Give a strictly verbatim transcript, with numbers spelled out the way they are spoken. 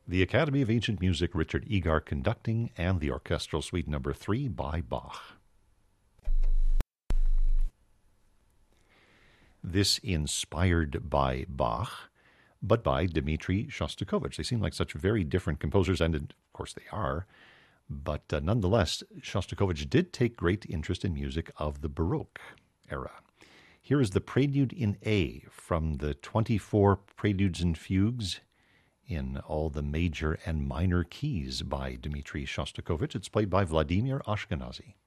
The Academy of Ancient Music, Richard Egar conducting, and the Orchestral Suite number three by Bach. This inspired by Bach, but by Dmitri Shostakovich. They seem like such very different composers, and of course they are. But uh, nonetheless, Shostakovich did take great interest in music of the Baroque era. Here is the Prelude in A from the twenty-four Preludes and Fugues in all the major and minor keys by Dmitri Shostakovich. It's played by Vladimir Ashkenazy.